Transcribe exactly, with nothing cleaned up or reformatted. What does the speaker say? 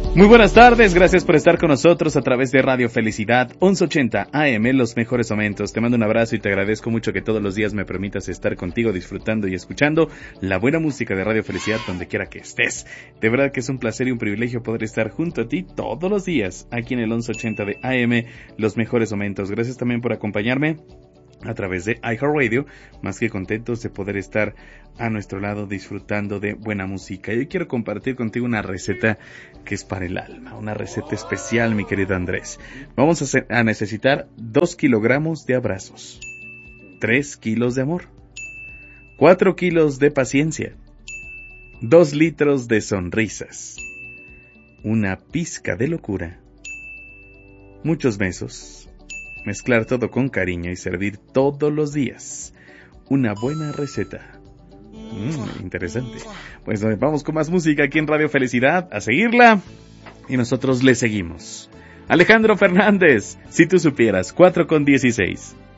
Muy buenas tardes, gracias por estar con nosotros a través de Radio Felicidad once ochenta A M, los mejores momentos. Te mando un abrazo y te agradezco mucho que todos los días me permitas estar contigo disfrutando y escuchando la buena música de Radio Felicidad donde quiera que estés. De verdad que es un placer y un privilegio poder estar junto a ti todos los días aquí en el once ochenta de A M, los mejores momentos. Gracias también por acompañarme a través de iHeartRadio, más que contentos de poder estar a nuestro lado disfrutando de buena música. Y hoy quiero compartir contigo una receta que es para el alma, una receta especial, mi querido Andrés. Vamos a, hacer, a necesitar dos kilogramos de abrazos, tres kilos de amor, cuatro kilos de paciencia, dos litros de sonrisas, una pizca de locura, muchos besos, mezclar todo con cariño y servir todos los días. Una buena receta. Mm, interesante. Pues vamos con más música aquí en Radio Felicidad, a seguirla. Y nosotros le seguimos. Alejandro Fernández, si tú supieras, cuatro con dieciséis.